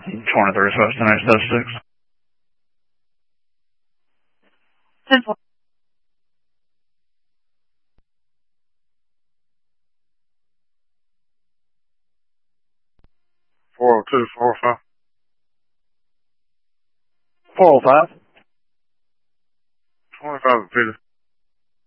23, so that's the next destination. 10-4. 402, 405. 405. 25 repeated.